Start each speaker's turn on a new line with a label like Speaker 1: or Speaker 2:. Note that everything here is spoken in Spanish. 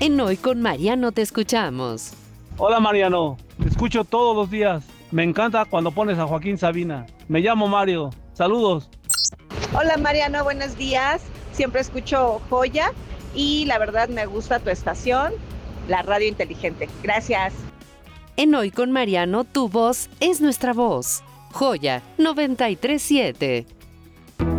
Speaker 1: En Hoy con Mariano te escuchamos.
Speaker 2: Hola Mariano, te escucho todos los días. Me encanta cuando pones a Joaquín Sabina. Me llamo Mario. Saludos.
Speaker 3: Hola Mariano, buenos días. Siempre escucho Joya y la verdad me gusta tu estación, la radio inteligente. Gracias.
Speaker 1: En Hoy con Mariano, tu voz es nuestra voz. Joya 937.